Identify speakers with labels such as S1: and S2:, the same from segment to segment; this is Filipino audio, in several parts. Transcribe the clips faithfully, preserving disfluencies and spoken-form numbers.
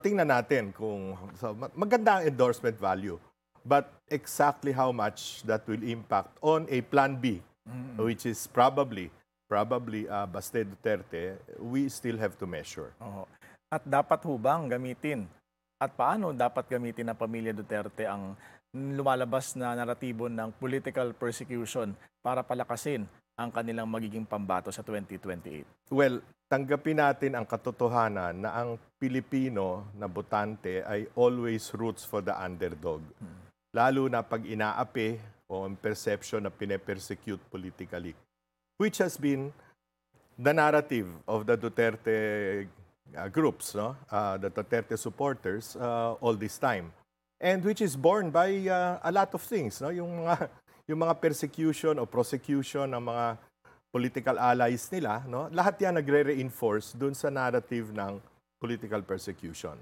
S1: tingnan natin kung so, ma- maganda ang endorsement value. But exactly how much that will impact on a plan B, which is probably probably uh, Baste Duterte, we still have to measure.
S2: Oo. At dapat hubang gamitin? At paano dapat gamitin ng pamilya Duterte ang lumalabas na naratibo ng political persecution para palakasin ang kanilang magiging pambato sa twenty twenty-eight?
S1: Well, tanggapin natin ang katotohanan na ang Pilipino na botante ay always roots for the underdog. Lalo na pag inaapi o ang perception na pine-persecute politically. Which has been the narrative of the Duterte uh, groups, no? uh, the Duterte supporters uh, all this time. And which is borne by uh, a lot of things. No? Yung, mga, yung mga persecution o prosecution ng mga political allies nila, no? Lahat yan nagre-reinforce dun sa narrative ng political persecution.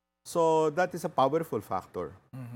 S1: So that is a powerful factor.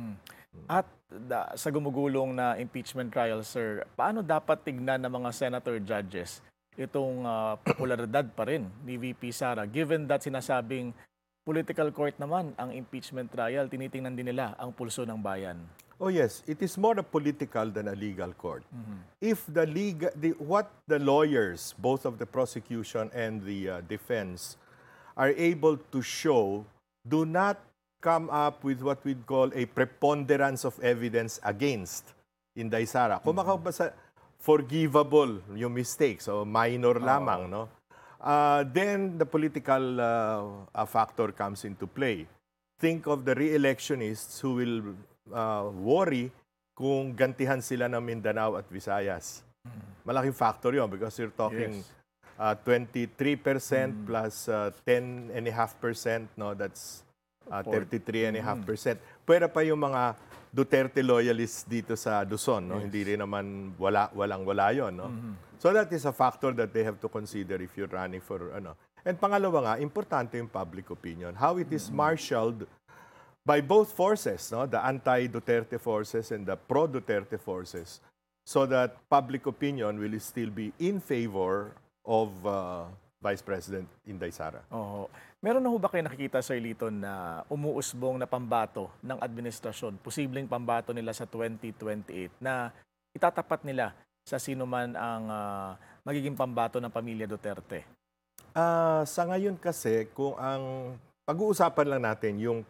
S2: At da, sa gumugulong na impeachment trial, sir, paano dapat tignan ng mga senator judges itong uh, popularidad pa rin ni V P Sara, given that sinasabing political court naman ang impeachment trial, tinitingnan din nila ang pulso ng bayan?
S1: Oh yes, it is more a political than a legal court. If the legal, the, what the lawyers, both of the prosecution and the uh, defense, are able to show, do not come up with what we'd call a preponderance of evidence against Inday Sara. Kung makabasa, forgivable yung mistakes, so minor lamang, no? Uh, then the political uh, uh, factor comes into play. Think of the re-electionists who will uh, worry kung gantihan sila ng Mindanao at Visayas. Malaking factor yun because you're talking
S2: Yes.
S1: uh, twenty-three percent plus uh, ten point five percent, no? That's uh, thirty-three point five percent. Pwera pa yung mga Duterte loyalists dito sa Luzon, no? Hindi rin naman wala, walang-wala yun, no? So that is a factor that they have to consider if you're running for, ano. And pangalawa nga, importante yung public opinion. How it is marshaled by both forces, no? The anti-Duterte forces and the pro-Duterte forces, so that public opinion will still be in favor of uh, Vice President Inday Sara.
S2: Oo. Meron na ho ba kayo nakikita, Sir Liton, na umuusbong na pambato ng administrasyon, posibleng pambato nila sa twenty twenty-eight, na itatapat nila sa sino man ang ah, magiging pambato ng pamilya Duterte?
S1: Ah, sa ngayon kasi, kung ang pag-uusapan lang natin yung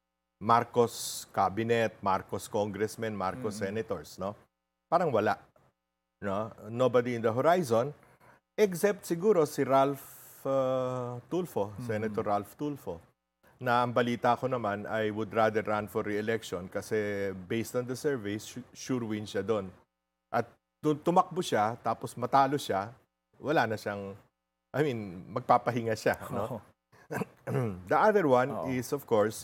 S1: Marcos cabinet, Marcos congressmen, Marcos senators, no? Parang wala, no? Nobody in the horizon except siguro si Ralph uh, Tulfo, Senator Ralph Tulfo. Na ang balita ko naman I would rather run for re-election kasi based on the surveys, su- sure win siya doon. At tu- tumakbo siya, tapos matalo siya, wala na siyang, I mean, magpapahinga siya, no?
S2: Oo.
S1: The other one
S2: Oo.
S1: is, of course,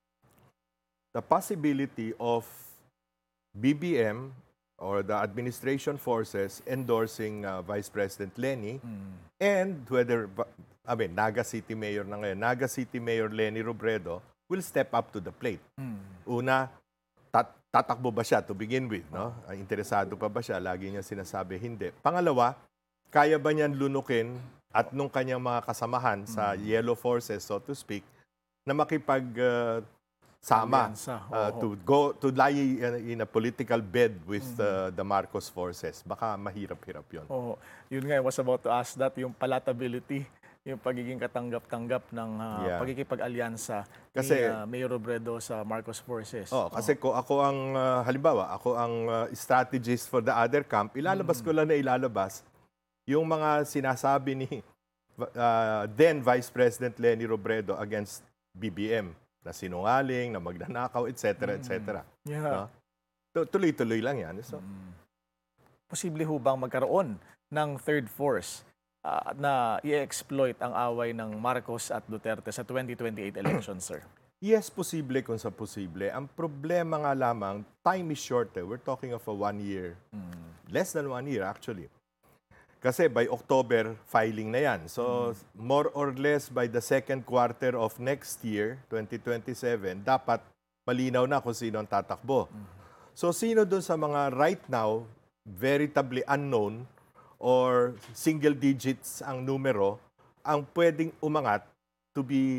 S1: the possibility of B B M or the administration forces endorsing uh, Vice President Lenny and whether, I mean, Naga City Mayor na ngayon, Naga City Mayor Lenny Robredo will step up to the plate. Una, tat- tatakbo ba siya to begin with, no? Ah, interesado pa ba siya? Lagi niya sinasabi, hindi. Pangalawa, kaya ba niyan lunukin at nung kanyang mga kasamahan sa Yellow Forces, so to speak, na makipag uh, sama
S2: Alyansa,
S1: uh,
S2: oo.
S1: to go to lie in, in a political bed with uh, the Marcos forces. Baka mahirap-hirap 'yon.
S2: Oo. Yun nga, I was about to ask that, yung palatability, yung pagiging katanggap-tanggap ng ah,
S1: Yeah.
S2: pagkikipag-alyansa
S1: Kasi-
S2: ni ah, Mayor Robredo sa Marcos Forces.
S1: Oh, kasi ko ako ang uh, halimbawa, ako ang uh, strategist for the other camp, ilalabas ko lang na ilalabas yung mga sinasabi ni uh, then Vice President Lenny Robredo against B B M na sinungaling, na magnanakaw, et cetera, et cetera.
S2: Yeah.
S1: No? Tu- Tuloy-tuloy lang yan. So,
S2: Posible ho bang magkaroon ng third force ah, na i-exploit ang away ng Marcos at Duterte sa twenty twenty-eight elections, sir?
S1: yes, posible kung sa posible. Ang problema nga lamang, time is short. Eh. We're talking of a one year. Less than one year, actually. Kasi by October, filing na yan. So, more or less by the second quarter of next year, twenty twenty-seven, dapat malinaw na kung sino ang tatakbo. So, sino dun sa mga right now, veritably unknown or single digits ang numero, ang pwedeng umangat to be